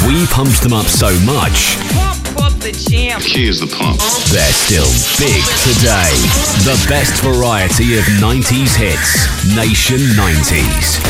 We pumped them up so much. Pump up the jam. The key is the pump. They're still big today. The best variety of 90s hits. Nation 90s.